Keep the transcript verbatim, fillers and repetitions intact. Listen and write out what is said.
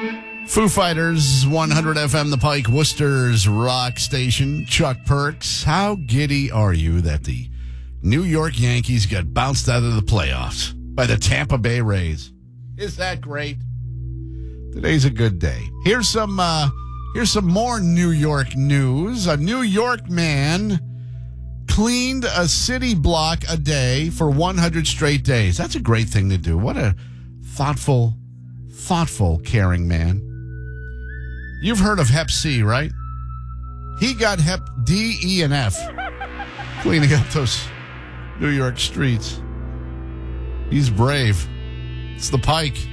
Foo Fighters, one hundred F M, The Pike, Worcester's rock station. Chuck Perks, how giddy are you that the New York Yankees got bounced out of the playoffs by the Tampa Bay Rays? Is that great? Today's a good day. Here's some, uh, here's some more New York news. A New York man cleaned a city block a day for one hundred straight days. That's a great thing to do. What a thoughtful, thoughtful, caring man. You've heard of Hep C, right? He got Hep D, E, and F cleaning up those New York streets. He's brave. It's the Pike.